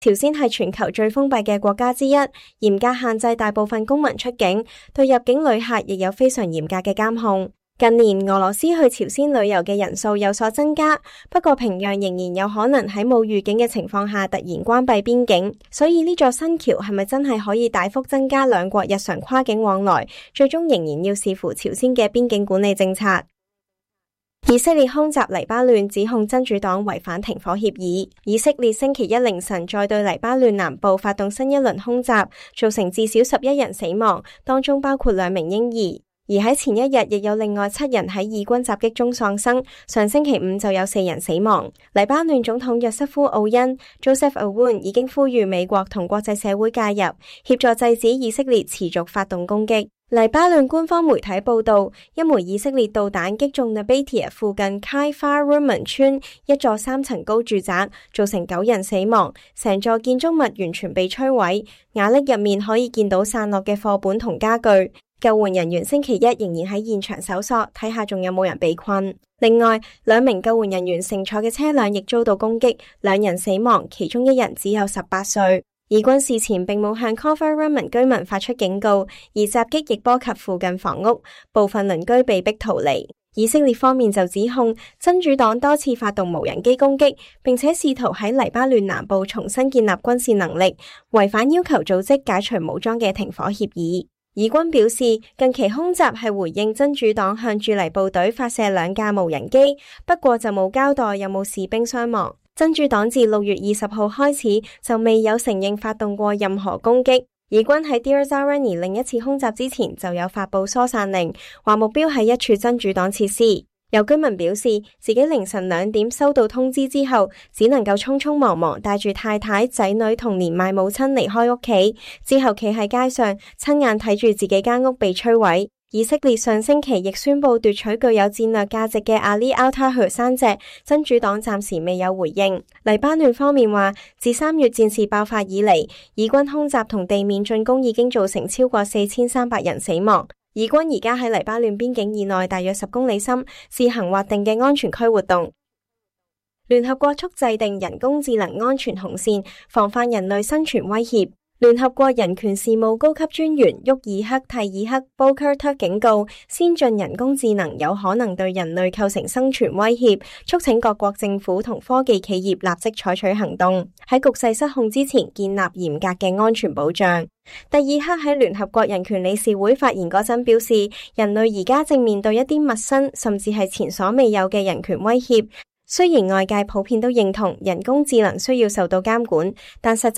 朝鮮係全球最封閉嘅國家之一，嚴格限制大部分公民出境，對入境旅客亦有非常嚴格嘅監控。近年俄羅斯去朝鮮旅遊嘅人數有所增加，不過平壤仍然有可能喺冇預警嘅情況下突然關閉邊境，所以呢座新橋係咪真係可以大幅增加兩國日常跨境往來，最終仍然要視乎朝鮮嘅邊境管理政策。以色列空襲黎巴嫩，指控真主黨違反停火協議。以色列星期一凌晨再對黎巴嫩南部發動新一輪空襲，造成至少11人死亡，當中包括2名嬰兒。而喺前一日亦有另外7人喺以軍襲擊中喪生，上星期五就有4人死亡。黎巴嫩總統約瑟夫奧恩 Joseph Aoun 已經呼籲美國同國際社會介入，協助制止以色列持續發動攻擊。黎巴嫩官方媒體報道，一枚以色列導彈擊中 Nabatea 附近 Kfar Rumen 村一座3層高住宅，造成9人死亡，成座建築物完全被摧毀，瓦礫入面可以見到散落嘅課本同家具。救援人員星期一仍然喺現場搜索，睇下仲有冇人被困。另外，2名救援人員乘坐嘅車輛亦遭到攻擊，2人死亡，其中1人只有18歲。以軍事前並冇向 Kfar Rumen 居民發出警告，而襲擊亦波及附近房屋，部分鄰居被逼逃離。以色列方面就指控真主黨多次發動無人機攻擊，並且試圖喺黎巴嫩南部重新建立軍事能力，違反要求組織解除武裝嘅停火協議。以軍表示，近期空襲係回應真主黨向駐黎部隊發射2架無人機，不過就冇交代有冇士兵傷亡。真主黨自6月20號開始就未有承認發動過任何攻擊。以軍喺 Deir Zarani 另一次空襲之前就有發佈疏散令，話目標係一處真主黨設施。有居民表示，自己凌晨2點收到通知之後，只能夠匆匆忙忙帶住太太、仔女同年邁母親離開屋企，之後企喺街上親眼睇住自己間屋被摧毀。以色列上星期亦宣布奪取具有戰略價值嘅阿里奧塔河山脊，真主黨暫時未有回應。黎巴嫩方面話，自3月戰事爆發以嚟，以軍空襲同地面進攻已經造成超過4300人死亡。以軍而家喺黎巴嫩邊境以內大約10公里深試行劃定嘅安全區活動。聯合國促制定人工智能安全紅線，防範人類生存威脅。聯合國人權事務高級專員沃爾克蒂爾克布克特警告，先進人工智能有可能對人類構成生存威脅，促請各國政府同科技企業立即採取行動，喺局勢失控之前建立嚴格嘅安全保障。蒂爾克喺聯合國人權理事會發言嗰陣表示，人類而家正面對一啲陌生甚至係前所未有嘅人權威脅。雖然外界普遍都認同人工智能需要受到監管，但實際